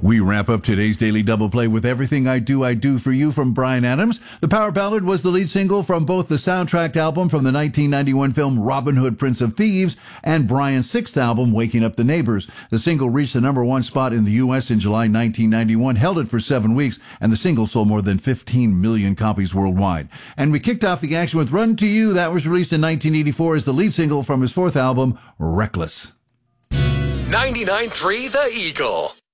We wrap up today's Daily Double Play with Everything I Do For You from Bryan Adams. The power ballad was the lead single from both the soundtracked album from the 1991 film Robin Hood, Prince of Thieves and Bryan's sixth album, Waking Up the Neighbors. The single reached the number one spot in the U.S. in July 1991, held it for 7 weeks, and the single sold more than 15 million copies worldwide. And we kicked off the action with Run to You. That was released in 1984 as the lead single from his fourth album, Reckless. 99.3 The Eagle.